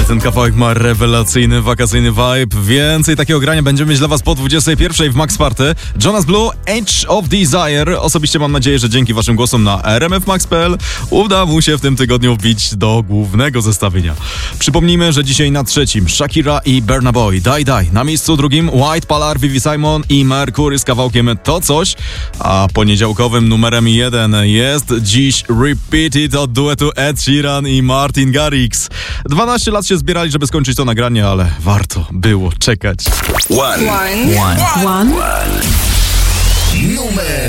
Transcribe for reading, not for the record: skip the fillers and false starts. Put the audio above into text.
Ten kawałek ma rewelacyjny, wakacyjny vibe. Więcej takiego grania będziemy mieć dla was po 21 w Max Party. Jonas Blue, Edge of Desire. Osobiście mam nadzieję, że dzięki waszym głosom na rmfmax.pl uda mu się w tym tygodniu wbić do głównego zestawienia. Przypomnijmy, że dzisiaj na trzecim Shakira i Burna Boy, Die Die. Na miejscu drugim White Palar, Vivi Simon i Mercury z kawałkiem To Coś. A poniedziałkowym numerem 1 jest dziś Repeat It od duetu Ed Sheeran i Martin Garrix. 12 lat się zbierali, żeby skończyć to nagranie, ale warto było czekać. One. Numer